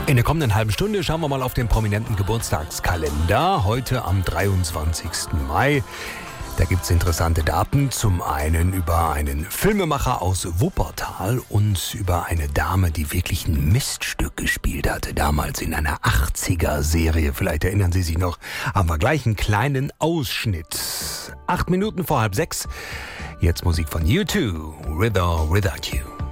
In der kommenden halben Stunde schauen wir mal auf den prominenten Geburtstagskalender. Heute am 23. Mai. Da gibt es interessante Daten. Zum einen über einen Filmemacher aus Wuppertal und über eine Dame, die wirklich ein Miststück gespielt hatte. Damals in einer 80er-Serie. Vielleicht erinnern Sie sich noch. Haben wir gleich einen kleinen Ausschnitt. 8 Minuten vor 5:30. Jetzt Musik von U2. With or Without You.